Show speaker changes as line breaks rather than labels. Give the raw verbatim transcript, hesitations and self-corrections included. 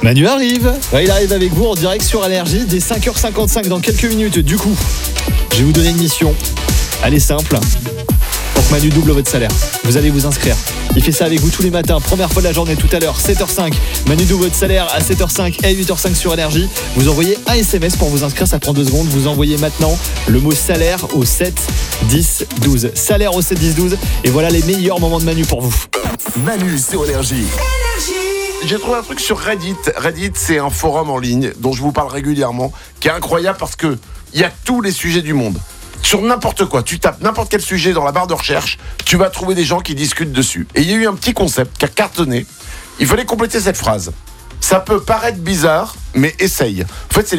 Manu arrive. Ouais, il arrive avec vous en direct sur Énergie dès cinq heures cinquante-cinq dans quelques minutes. Du coup, je vais vous donner une mission. Elle est simple. Pour que Manu double votre salaire, vous allez vous inscrire. Il fait ça avec vous tous les matins. Première fois de la journée tout à l'heure, sept heures cinq. Manu double votre salaire à sept heures cinq et huit heures cinq sur Énergie. Vous envoyez un S M S pour vous inscrire, ça prend deux secondes. Vous envoyez maintenant le mot salaire au sept dix douze. Salaire au sept dix douze. Et voilà les meilleurs moments de Manu pour vous.
Manu sur Énergie. J'ai trouvé un truc sur Reddit. Reddit, c'est un forum en ligne dont je vous parle régulièrement, qui est incroyable parce que il y a tous les sujets du monde. Sur n'importe quoi, tu tapes n'importe quel sujet dans la barre de recherche, tu vas trouver des gens qui discutent dessus. Et il y a eu un petit concept qui a cartonné. Il fallait compléter cette phrase. Ça peut paraître bizarre, mais essaye. En fait, c'est